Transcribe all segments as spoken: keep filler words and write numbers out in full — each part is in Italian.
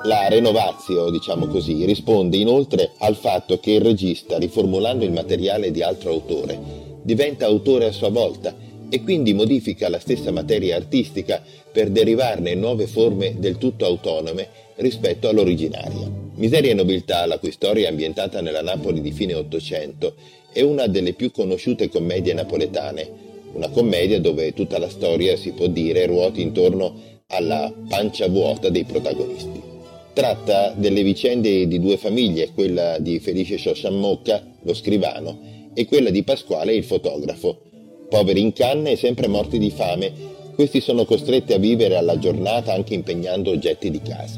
La renovatio, diciamo così, risponde inoltre al fatto che il regista, riformulando il materiale di altro autore, diventa autore a sua volta e quindi modifica la stessa materia artistica per derivarne nuove forme del tutto autonome rispetto all'originaria. Miseria e nobiltà, la cui storia è ambientata nella Napoli di fine Ottocento, è una delle più conosciute commedie napoletane, una commedia dove tutta la storia, si può dire, ruoti intorno alla pancia vuota dei protagonisti. Tratta delle vicende di due famiglie, quella di Felice Sciosciammocca, lo scrivano, e quella di Pasquale, il fotografo. Poveri in canne e sempre morti di fame, questi sono costretti a vivere alla giornata anche impegnando oggetti di casa.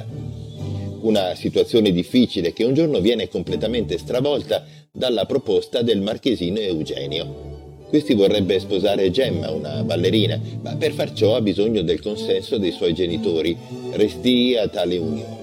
Una situazione difficile che un giorno viene completamente stravolta dalla proposta del marchesino Eugenio. Questi vorrebbe sposare Gemma, una ballerina, ma per far ciò ha bisogno del consenso dei suoi genitori, restii a tale unione.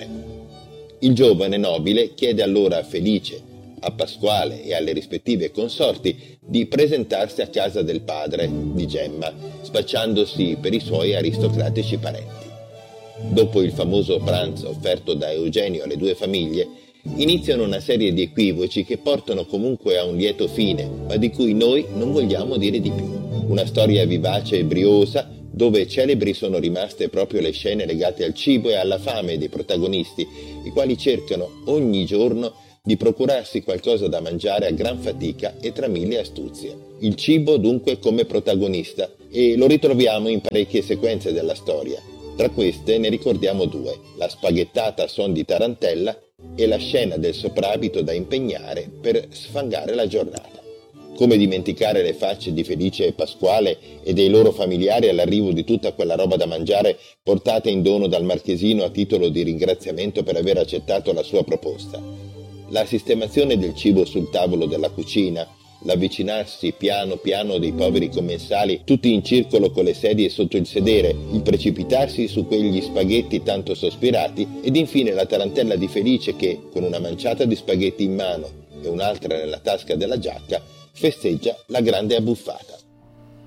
Il giovane nobile chiede allora a Felice, a Pasquale e alle rispettive consorti di presentarsi a casa del padre di Gemma, spacciandosi per i suoi aristocratici parenti. Dopo il famoso pranzo offerto da Eugenio alle due famiglie, iniziano una serie di equivoci che portano comunque a un lieto fine, ma di cui noi non vogliamo dire di più. Una storia vivace e briosa, dove celebri sono rimaste proprio le scene legate al cibo e alla fame dei protagonisti, i quali cercano ogni giorno di procurarsi qualcosa da mangiare a gran fatica e tra mille astuzie. Il cibo dunque come protagonista, e lo ritroviamo in parecchie sequenze della storia. Tra queste ne ricordiamo due, la spaghettata a suon di tarantella e la scena del soprabito da impegnare per sfangare la giornata. Come dimenticare le facce di Felice e Pasquale e dei loro familiari all'arrivo di tutta quella roba da mangiare portata in dono dal marchesino a titolo di ringraziamento per aver accettato la sua proposta. La sistemazione del cibo sul tavolo della cucina, l'avvicinarsi piano piano dei poveri commensali tutti in circolo con le sedie sotto il sedere, il precipitarsi su quegli spaghetti tanto sospirati ed infine la tarantella di Felice che, con una manciata di spaghetti in mano e un'altra nella tasca della giacca, festeggia la grande abbuffata.